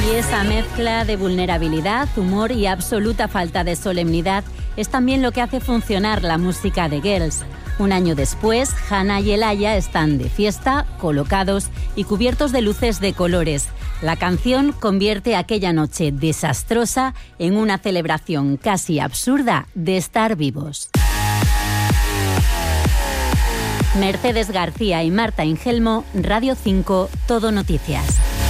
Y esa mezcla de vulnerabilidad, humor y absoluta falta de solemnidad es también lo que hace funcionar la música de Girls. Un año después, Hannah y Elaya están de fiesta, colocados y cubiertos de luces de colores. La canción convierte aquella noche desastrosa en una celebración casi absurda de estar vivos. Mercedes García y Marta Ingelmo, Radio 5, Todo Noticias.